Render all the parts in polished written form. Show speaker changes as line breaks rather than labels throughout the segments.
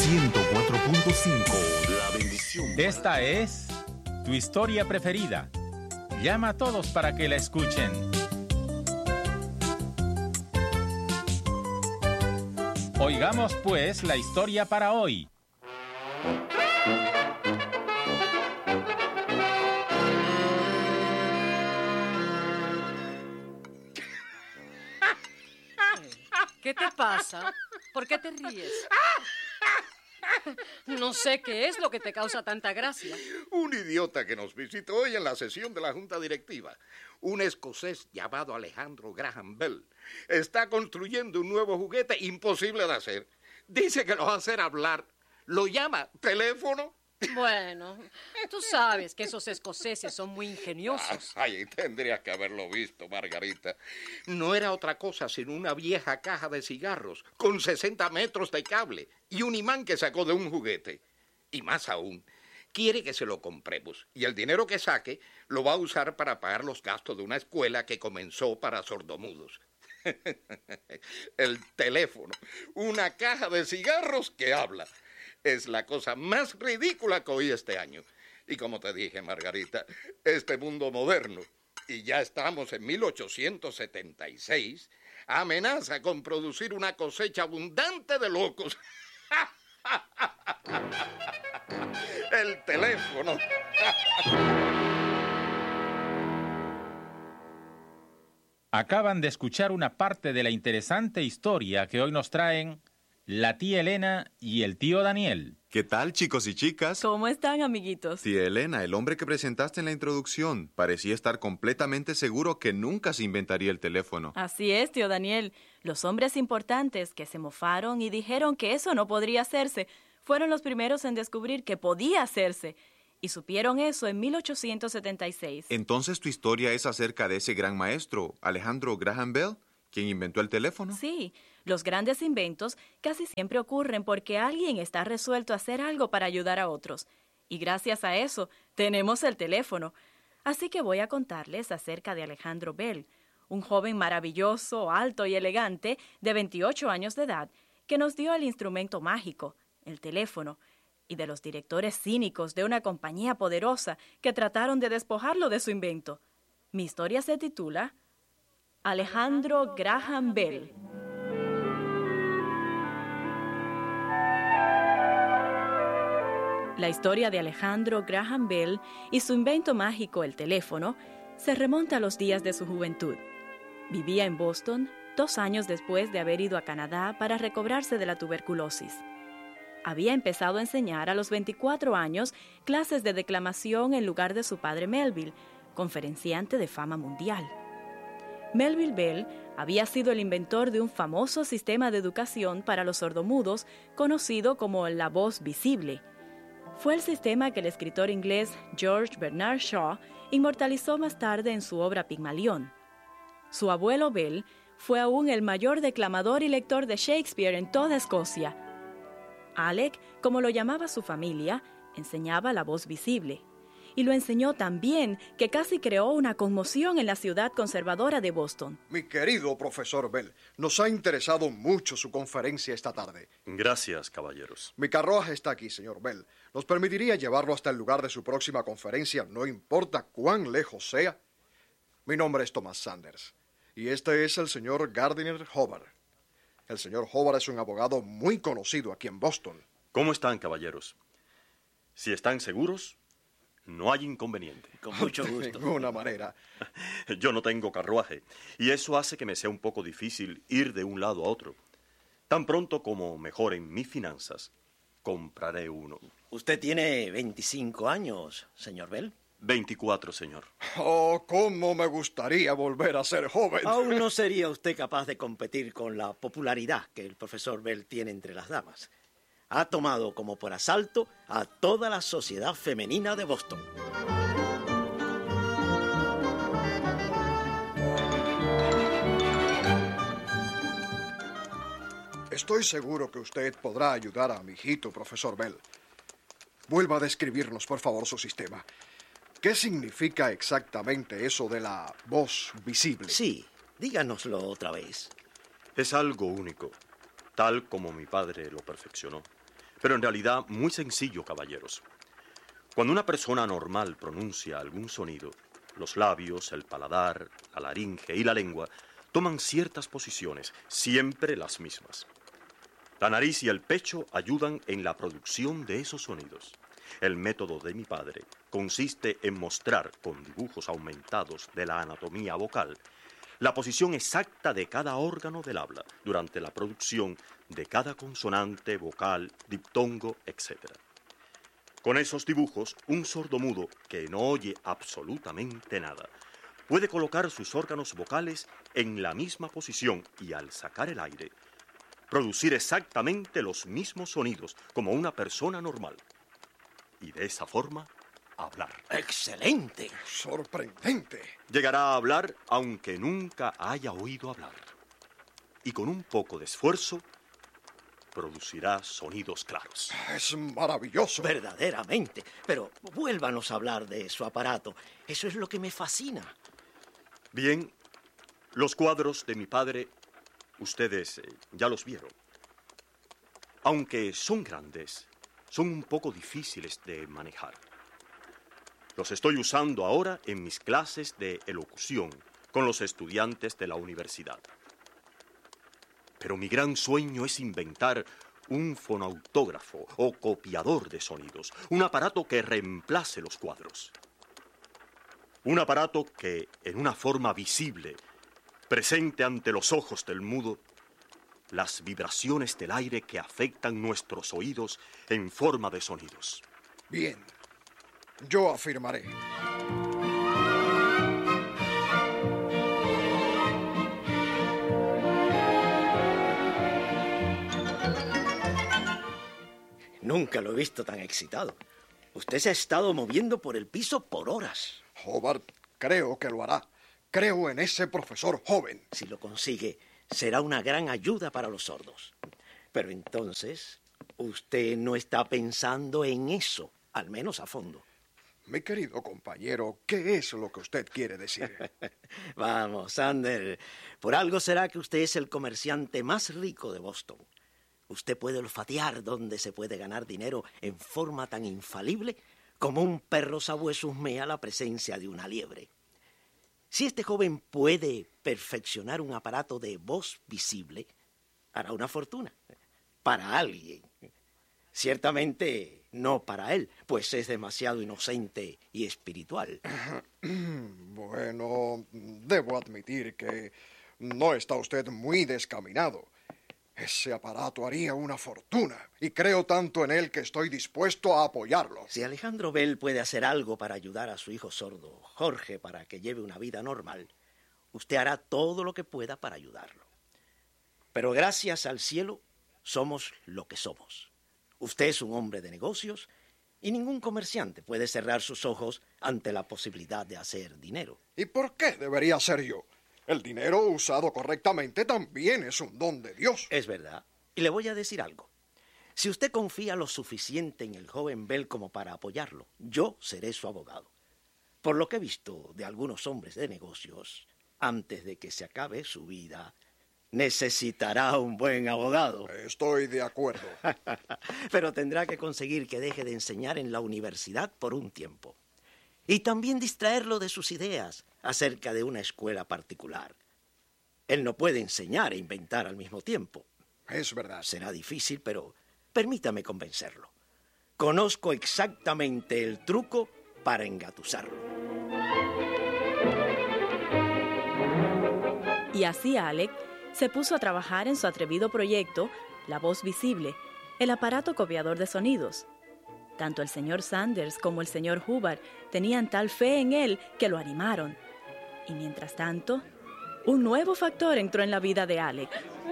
104.5. La bendición.
Esta es tu historia preferida. Llama a todos para que la escuchen. Oigamos pues la historia para hoy.
¿Qué te pasa? ¿Por qué te ríes? No sé qué es lo que te causa tanta gracia.
Un idiota que nos visitó hoy en la sesión de la Junta Directiva. Un escocés llamado Alejandro Graham Bell. Está construyendo un nuevo juguete imposible de hacer. Dice que lo va a hacer hablar. Lo llama teléfono.
Bueno, tú sabes que esos escoceses son muy ingeniosos.
Ay, tendrías que haberlo visto, Margarita. No era otra cosa sino una vieja caja de cigarros con 60 metros de cable y un imán que sacó de un juguete. Y más aún, quiere que se lo compremos. Y el dinero que saque lo va a usar para pagar los gastos de una escuela que comenzó para sordomudos. El teléfono, una caja de cigarros que habla. Es la cosa más ridícula que oí este año. Y como te dije, Margarita, este mundo moderno, y ya estamos en 1876, amenaza con producir una cosecha abundante de locos. El teléfono.
Acaban de escuchar una parte de la interesante historia que hoy nos traen la tía Elena y el tío Daniel.
¿Qué tal, chicos y chicas?
¿Cómo están, amiguitos?
Tía Elena, el hombre que presentaste en la introducción, parecía estar completamente seguro que nunca se inventaría el teléfono.
Así es, tío Daniel. Los hombres importantes que se mofaron y dijeron que eso no podría hacerse fueron los primeros en descubrir que podía hacerse. Y supieron eso en 1876.
Entonces, ¿tu historia es acerca de ese gran maestro, Alejandro Graham Bell, quien inventó el teléfono?
Sí, los grandes inventos casi siempre ocurren porque alguien está resuelto a hacer algo para ayudar a otros. Y gracias a eso, tenemos el teléfono. Así que voy a contarles acerca de Alejandro Bell, un joven maravilloso, alto y elegante, de 28 años de edad, que nos dio el instrumento mágico, el teléfono, y de los directores cínicos de una compañía poderosa que trataron de despojarlo de su invento. Mi historia se titula Alejandro Graham Bell. La historia de Alejandro Graham Bell y su invento mágico, el teléfono, se remonta a los días de su juventud. Vivía en Boston 2 años después de haber ido a Canadá para recobrarse de la tuberculosis. Había empezado a enseñar a los 24 años clases de declamación en lugar de su padre Melville, conferenciante de fama mundial. Melville Bell había sido el inventor de un famoso sistema de educación para los sordomudos conocido como la voz visible. Fue el sistema que el escritor inglés George Bernard Shaw inmortalizó más tarde en su obra Pigmalión. Su abuelo Bell fue aún el mayor declamador y lector de Shakespeare en toda Escocia. Alec, como lo llamaba su familia, enseñaba la voz visible. Y lo enseñó tan bien que casi creó una conmoción en la ciudad conservadora de Boston.
Mi querido profesor Bell, nos ha interesado mucho su conferencia esta tarde.
Gracias, caballeros.
Mi carruaje está aquí, señor Bell. ¿Nos permitiría llevarlo hasta el lugar de su próxima conferencia, no importa cuán lejos sea? Mi nombre es Thomas Sanders, y este es el señor Gardiner Hobart. El señor Hobart es un abogado muy conocido aquí en Boston.
¿Cómo están, caballeros? Si están seguros, no hay inconveniente.
Con mucho gusto.
De ninguna manera.
Yo no tengo carruaje, y eso hace que me sea un poco difícil ir de un lado a otro. Tan pronto como mejoren mis finanzas, compraré uno.
Usted tiene 25 años, señor Bell.
24, señor.
Oh, cómo me gustaría volver a ser joven.
Aún no sería usted capaz de competir con la popularidad que el profesor Bell tiene entre las damas. Ha tomado como por asalto a toda la sociedad femenina de Boston.
Estoy seguro que usted podrá ayudar a mi hijito, profesor Bell. Vuelva a describirnos, por favor, su sistema. ¿Qué significa exactamente eso de la voz visible?
Sí, díganoslo otra vez.
Es algo único, tal como mi padre lo perfeccionó. pero en realidad muy sencillo, caballeros. Cuando una persona normal pronuncia algún sonido, los labios, el paladar, la laringe y la lengua toman ciertas posiciones, siempre las mismas. La nariz y el pecho ayudan en la producción de esos sonidos. El método de mi padre consiste en mostrar con dibujos aumentados de la anatomía vocal la posición exacta de cada órgano del habla durante la producción de cada consonante, vocal, diptongo, etc. Con esos dibujos, un sordomudo que no oye absolutamente nada puede colocar sus órganos vocales en la misma posición y, al sacar el aire, producir exactamente los mismos sonidos como una persona normal. Y de esa forma, hablar.
¡Excelente!
Sorprendente.
Llegará a hablar aunque nunca haya oído hablar. Y con un poco de esfuerzo, producirá sonidos claros.
Es maravilloso.
Verdaderamente. Pero vuélvanos a hablar de su aparato. Eso es lo que me fascina.
Bien, los cuadros de mi padre, ustedes ya los vieron. Aunque son grandes, son un poco difíciles de manejar. Los estoy usando ahora en mis clases de elocución con los estudiantes de la universidad. Pero mi gran sueño es inventar un fonautógrafo o copiador de sonidos, un aparato que reemplace los cuadros. Un aparato que, en una forma visible, presente ante los ojos del mudo las vibraciones del aire que afectan nuestros oídos en forma de sonidos.
Bien, yo afirmaré.
Nunca lo he visto tan excitado. Usted se ha estado moviendo por el piso por horas.
Hobart, creo que lo hará. Creo en ese profesor joven.
Si lo consigue, será una gran ayuda para los sordos. Pero entonces, usted no está pensando en eso, al menos a fondo.
Mi querido compañero, ¿qué es lo que usted quiere decir?
Vamos, Sander, por algo será que usted es el comerciante más rico de Boston. Usted puede olfatear dónde se puede ganar dinero en forma tan infalible como un perro sabueso husmea la presencia de una liebre. Si este joven puede perfeccionar un aparato de voz visible, hará una fortuna. Para alguien. Ciertamente no para él, pues es demasiado inocente y espiritual.
Bueno, debo admitir que no está usted muy descaminado. Ese aparato haría una fortuna, y creo tanto en él que estoy dispuesto a apoyarlo.
Si Alejandro Bell puede hacer algo para ayudar a su hijo sordo, Jorge, para que lleve una vida normal, usted hará todo lo que pueda para ayudarlo. Pero gracias al cielo, somos lo que somos. Usted es un hombre de negocios y ningún comerciante puede cerrar sus ojos ante la posibilidad de hacer dinero.
¿Y por qué debería ser yo? El dinero usado correctamente también es un don de Dios.
Es verdad. Y le voy a decir algo. Si usted confía lo suficiente en el joven Bell como para apoyarlo, yo seré su abogado. Por lo que he visto de algunos hombres de negocios, antes de que se acabe su vida, necesitará un buen abogado.
Estoy de acuerdo.
Pero tendrá que conseguir que deje de enseñar en la universidad por un tiempo. Y también distraerlo de sus ideas acerca de una escuela particular. Él no puede enseñar e inventar al mismo tiempo.
Es verdad.
Será difícil, pero permítame convencerlo. Conozco exactamente el truco para engatusarlo.
Y así Alec se puso a trabajar en su atrevido proyecto, La Voz Visible, el aparato copiador de sonidos. Tanto el señor Sanders como el señor Hubbard tenían tal fe en él que lo animaron. Y mientras tanto, un nuevo factor entró en la vida de Alec.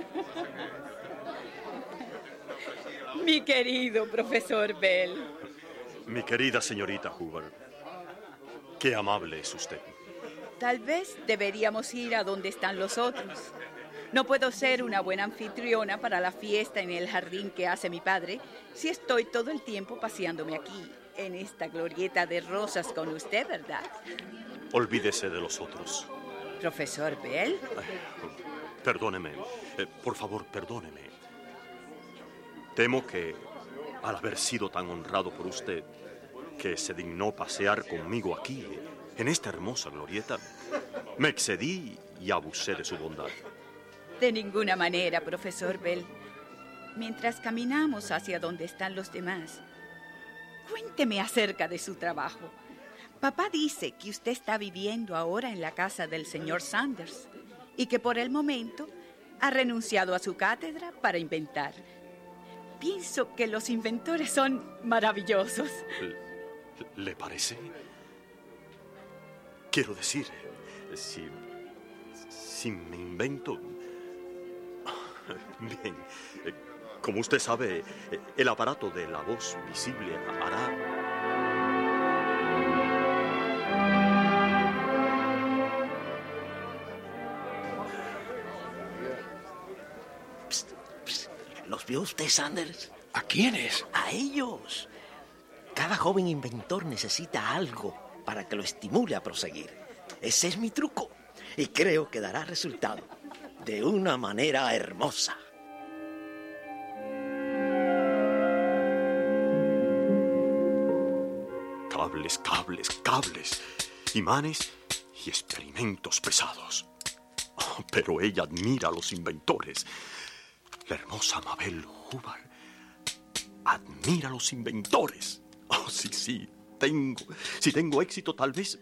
Mi querido profesor Bell.
Mi querida señorita Hubbard, qué amable es usted.
Tal vez deberíamos ir a donde están los otros. No puedo ser una buena anfitriona para la fiesta en el jardín que hace mi padre si estoy todo el tiempo paseándome aquí, en esta glorieta de rosas con usted, ¿verdad?
Olvídese de los otros.
¿Profesor Bell?
Perdóneme. Por favor, perdóneme. Temo que al haber sido tan honrado por usted, que se dignó pasear conmigo aquí, en esta hermosa glorieta, me excedí y abusé de su bondad.
De ninguna manera, profesor Bell. Mientras caminamos hacia donde están los demás, cuénteme acerca de su trabajo. Papá dice que usted está viviendo ahora en la casa del señor Sanders y que por el momento ha renunciado a su cátedra para inventar. Pienso que los inventores son maravillosos.
¿Le parece? Quiero decir, si me invento... Bien, como usted sabe, el aparato de la voz visible hará...
¿Los vio usted, Sanders?
¿A quiénes?
A ellos. Cada joven inventor necesita algo para que lo estimule a proseguir. Ese es mi truco y creo que dará resultado de una manera hermosa.
Cables, imanes y experimentos pesados. Oh, pero ella admira a los inventores. La hermosa Mabel Hubbard admira a los inventores. Oh, sí, si tengo éxito, tal vez.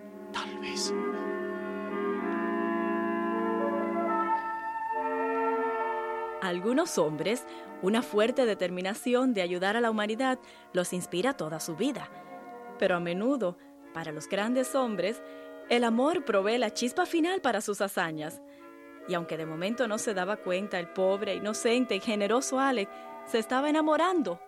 A algunos hombres, una fuerte determinación de ayudar a la humanidad los inspira toda su vida. Pero a menudo, para los grandes hombres, el amor provee la chispa final para sus hazañas. Y aunque de momento no se daba cuenta, el pobre, inocente y generoso Alec se estaba enamorando.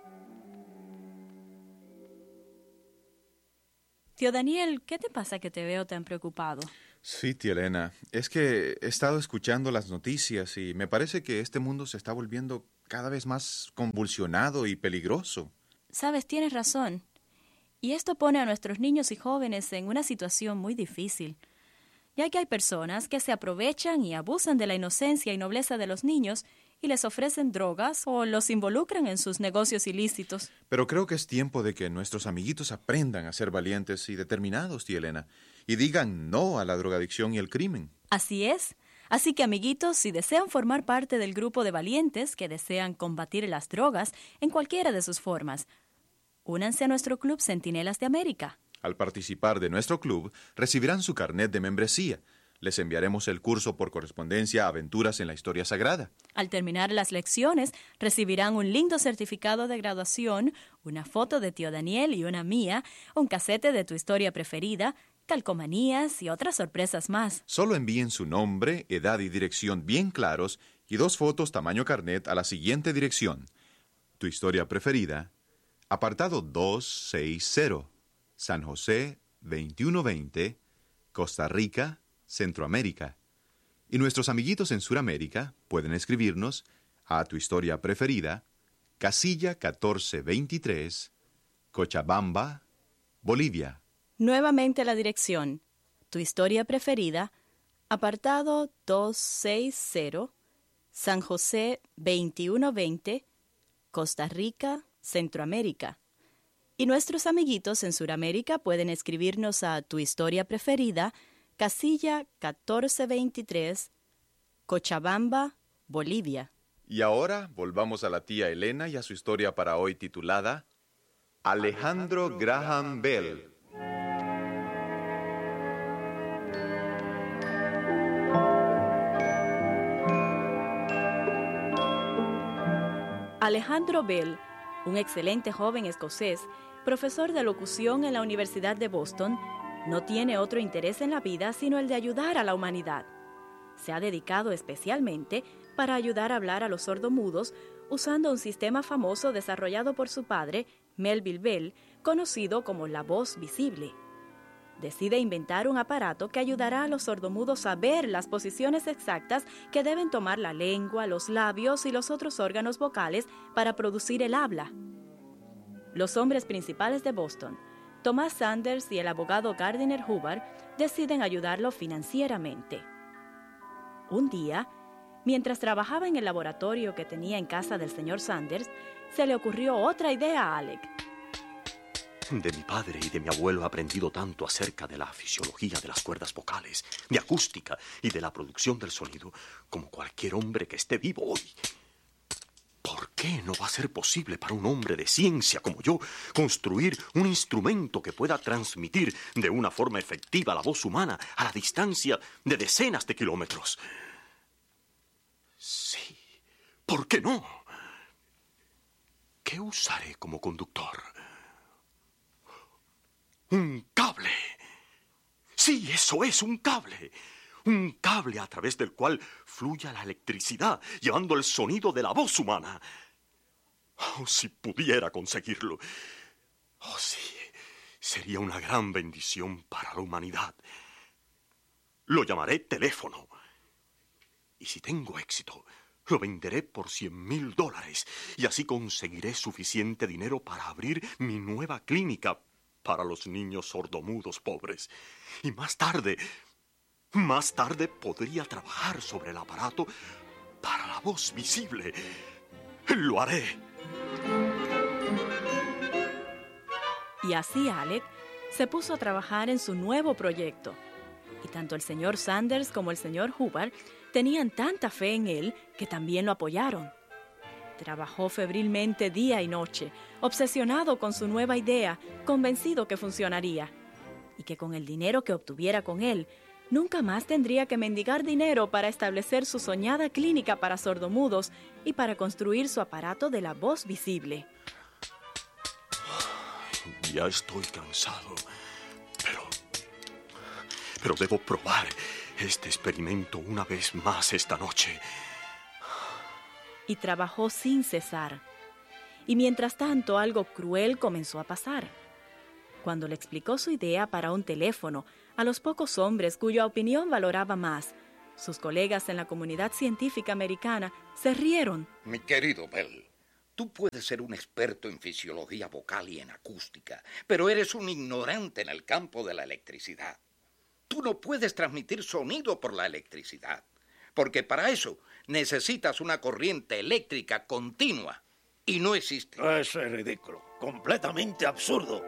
Tío Daniel, ¿qué te pasa que te veo tan preocupado?
Sí, tía Elena. Es que he estado escuchando las noticias y me parece que este mundo se está volviendo cada vez más convulsionado y peligroso.
Sabes, tienes razón. Y esto pone a nuestros niños y jóvenes en una situación muy difícil, ya que hay personas que se aprovechan y abusan de la inocencia y nobleza de los niños y les ofrecen drogas o los involucran en sus negocios ilícitos.
Pero creo que es tiempo de que nuestros amiguitos aprendan a ser valientes y determinados, tía Elena, y digan no a la drogadicción y el crimen.
Así es. Así que, amiguitos, si desean formar parte del grupo de valientes que desean combatir las drogas en cualquiera de sus formas, únanse a nuestro Club Centinelas de América.
Al participar de nuestro club, recibirán su carnet de membresía. Les enviaremos el curso por correspondencia Aventuras en la Historia Sagrada.
Al terminar las lecciones, recibirán un lindo certificado de graduación, una foto de tío Daniel y una mía, un casete de tu historia preferida, calcomanías y otras sorpresas más.
Solo envíen su nombre, edad y dirección bien claros y 2 fotos tamaño carnet a la siguiente dirección. Tu historia preferida, apartado 260, San José 2120, Costa Rica, Centroamérica. Y nuestros amiguitos en Suramérica pueden escribirnos a Tu historia preferida, casilla 1423, Cochabamba, Bolivia.
Nuevamente la dirección. Tu historia preferida, apartado 260, San José 2120, Costa Rica, Centroamérica. Y nuestros amiguitos en Suramérica pueden escribirnos a Tu historia preferida, casilla 1423, Cochabamba, Bolivia.
Y ahora volvamos a la tía Elena y a su historia para hoy titulada Alejandro Graham Bell.
Alejandro Bell, un excelente joven escocés, profesor de locución en la Universidad de Boston, no tiene otro interés en la vida sino el de ayudar a la humanidad. Se ha dedicado especialmente para ayudar a hablar a los sordomudos usando un sistema famoso desarrollado por su padre, Melville Bell, conocido como la voz visible. Decide inventar un aparato que ayudará a los sordomudos a ver las posiciones exactas que deben tomar la lengua, los labios y los otros órganos vocales para producir el habla. Los hombres principales de Boston, Thomas Sanders y el abogado Gardiner Hubbard, deciden ayudarlo financieramente. Un día, Mientras trabajaba en el laboratorio que tenía en casa del señor Sanders, se le ocurrió otra idea a Alec.
De mi padre y de mi abuelo he aprendido tanto acerca de la fisiología de las cuerdas vocales, de acústica y de la producción del sonido, como cualquier hombre que esté vivo hoy. ¿Por qué no va a ser posible para un hombre de ciencia como yo construir un instrumento que pueda transmitir de una forma efectiva la voz humana a la distancia de decenas de kilómetros? Sí, ¿por qué no? ¿Qué usaré como conductor? ¡Un cable! Sí, eso es, un cable. Un cable a través del cual fluya la electricidad, llevando el sonido de la voz humana. Oh, si pudiera conseguirlo. Oh, sí, sería una gran bendición para la humanidad. Lo llamaré teléfono. Y si tengo éxito, lo venderé por $100,000 y así conseguiré suficiente dinero para abrir mi nueva clínica para los niños sordomudos pobres. Y más tarde podría trabajar sobre el aparato para la voz visible. Lo haré.
Y así Alec se puso a trabajar en su nuevo proyecto. Y tanto el señor Sanders como el señor Hubbard tenían tanta fe en él que también lo apoyaron. Trabajó febrilmente día y noche, obsesionado con su nueva idea, convencido que funcionaría, y que con el dinero que obtuviera con él, nunca más tendría que mendigar dinero para establecer su soñada clínica para sordomudos y para construir su aparato de la voz visible.
Ya estoy cansado, pero debo probar este experimento una vez más esta noche.
Y trabajó sin cesar. Y mientras tanto, algo cruel comenzó a pasar. Cuando le explicó su idea para un teléfono a los pocos hombres cuya opinión valoraba más, sus colegas en la comunidad científica americana se rieron.
Mi querido Bell, tú puedes ser un experto en fisiología vocal y en acústica, pero eres un ignorante en el campo de la electricidad. Tú no puedes transmitir sonido por la electricidad, porque para eso necesitas una corriente eléctrica continua, y no existe.
Eso es ridículo, completamente absurdo.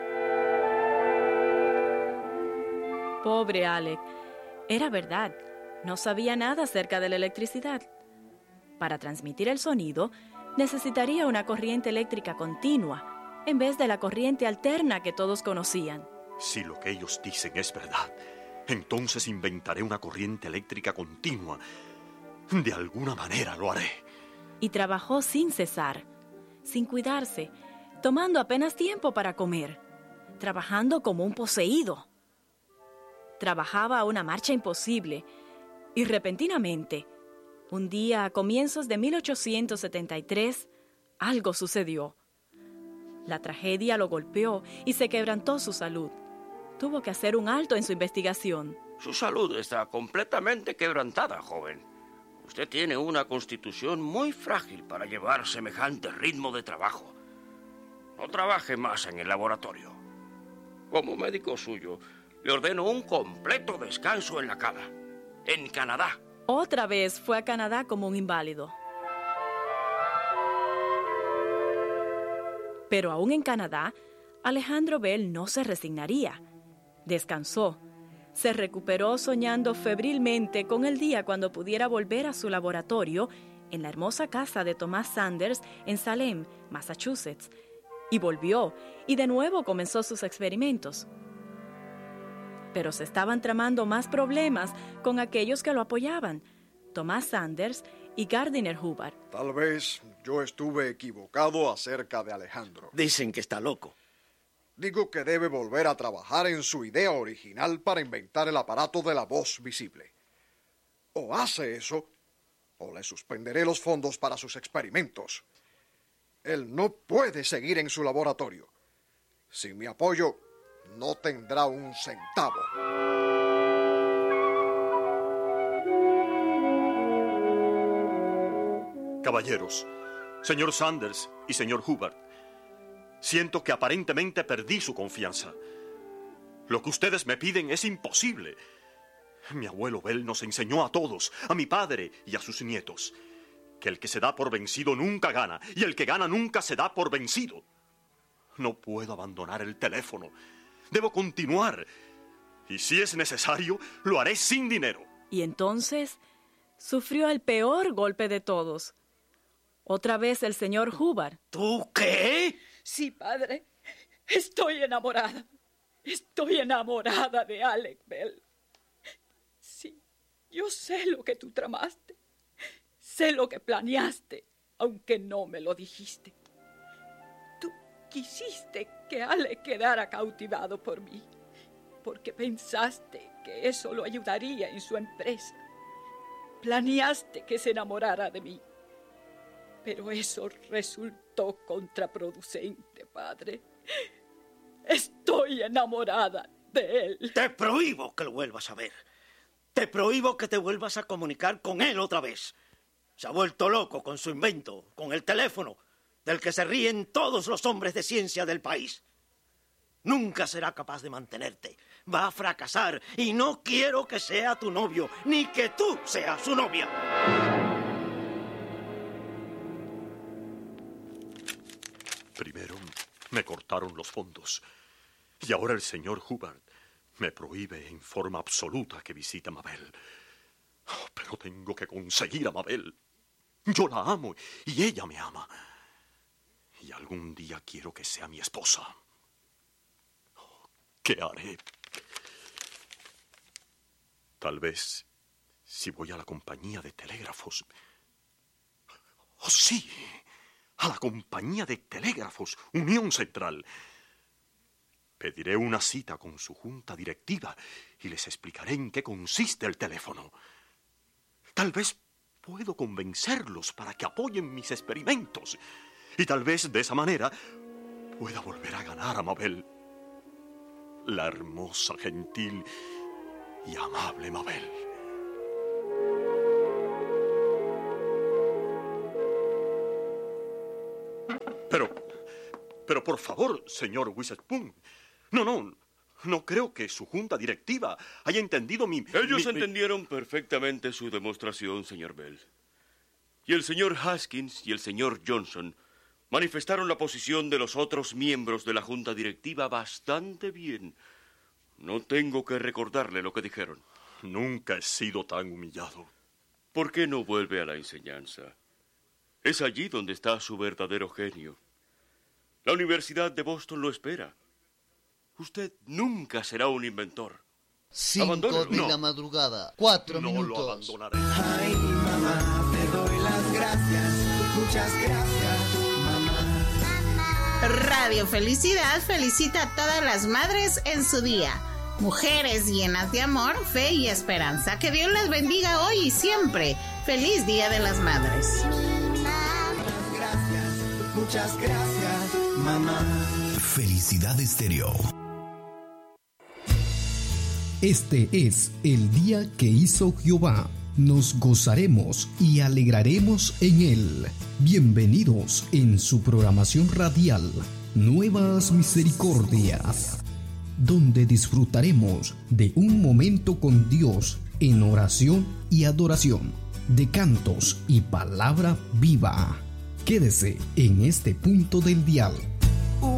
Pobre Alec. Era verdad, no sabía nada acerca de la electricidad. Para transmitir el sonido, necesitaría una corriente eléctrica continua, en vez de la corriente alterna que todos conocían.
Si lo que ellos dicen es verdad, entonces inventaré una corriente eléctrica continua. De alguna manera lo haré.
Y trabajó sin cesar, sin cuidarse, tomando apenas tiempo para comer, trabajando como un poseído. Trabajaba a una marcha imposible y repentinamente, un día a comienzos de 1873, algo sucedió. La tragedia lo golpeó y se quebrantó su salud. Tuvo que hacer un alto en su investigación.
Su salud está completamente quebrantada, joven. Usted tiene una constitución muy frágil para llevar semejante ritmo de trabajo. No trabaje más en el laboratorio. Como médico suyo, le ordeno un completo descanso en la cama, en Canadá.
Otra vez fue a Canadá como un inválido. Pero aún en Canadá, Alejandro Bell no se resignaría. Descansó. Se recuperó soñando febrilmente con el día cuando pudiera volver a su laboratorio en la hermosa casa de Thomas Sanders en Salem, Massachusetts. Y volvió, y de nuevo comenzó sus experimentos. Pero se estaban tramando más problemas con aquellos que lo apoyaban, Thomas Sanders y Gardiner Hubbard.
Tal vez yo estuve equivocado acerca de Alejandro.
Dicen que está loco.
Digo que debe volver a trabajar en su idea original para inventar el aparato de la voz visible. O hace eso, o le suspenderé los fondos para sus experimentos. Él no puede seguir en su laboratorio. Sin mi apoyo, no tendrá un centavo.
Caballeros, señor Sanders y señor Hubbard, siento que aparentemente perdí su confianza. Lo que ustedes me piden es imposible. Mi abuelo Bell nos enseñó a todos, a mi padre y a sus nietos, que el que se da por vencido nunca gana, y el que gana nunca se da por vencido. No puedo abandonar el teléfono. Debo continuar. Y si es necesario, lo haré sin dinero.
Y entonces sufrió el peor golpe de todos. Otra vez el señor Hubbard.
¿Tú qué?
Sí, padre. Estoy enamorada. Estoy enamorada de Alec Bell. Sí, yo sé lo que tú tramaste. Sé lo que planeaste, aunque no me lo dijiste. Tú quisiste que Alec quedara cautivado por mí, porque pensaste que eso lo ayudaría en su empresa. Planeaste que se enamorara de mí. Pero eso resultó contraproducente, padre. Estoy enamorada de él.
Te prohíbo que lo vuelvas a ver. Te prohíbo que te vuelvas a comunicar con él otra vez. Se ha vuelto loco con su invento, con el teléfono, del que se ríen todos los hombres de ciencia del país. Nunca será capaz de mantenerte. Va a fracasar y no quiero que sea tu novio, ni que tú seas su novia.
Primero me cortaron los fondos y ahora el señor Hubbard me prohíbe en forma absoluta que visite a Mabel. Oh, pero tengo que conseguir a Mabel. Yo la amo y ella me ama. Y algún día quiero que sea mi esposa. Oh, ¿qué haré? Tal vez si voy a la compañía de telégrafos. ¡Oh, sí! A la compañía de telégrafos, Unión Central. Pediré una cita con su junta directiva y les explicaré en qué consiste el teléfono. Tal vez puedo convencerlos para que apoyen mis experimentos. Y tal vez de esa manera pueda volver a ganar a Mabel. La hermosa, gentil y amable Mabel. Pero por favor, señor Witherspoon, no creo que su junta directiva haya entendido
Ellos entendieron perfectamente su demostración, señor Bell. Y el señor Haskins y el señor Johnson manifestaron la posición de los otros miembros de la junta directiva bastante bien. No tengo que recordarle lo que dijeron.
Nunca he sido tan humillado.
¿Por qué no vuelve a la enseñanza? Es allí donde está su verdadero genio. La Universidad de Boston lo espera. Usted nunca será un inventor.
5 de la madrugada, 4 minutos.
No lo abandonaré.
Ay, mamá, te doy las gracias. Muchas gracias, mamá.
Radio Felicidad felicita a todas las madres en su día. Mujeres llenas de amor, fe y esperanza. Que Dios les bendiga hoy y siempre. Feliz Día de las Madres.
Muchas gracias, mamá.
Felicidad Estéreo. Este es el día que hizo Jehová. Nos gozaremos y alegraremos en él. Bienvenidos en su programación radial, Nuevas Misericordias, donde disfrutaremos de un momento con Dios en oración y adoración, de cantos y palabra viva. Quédese en este punto del dial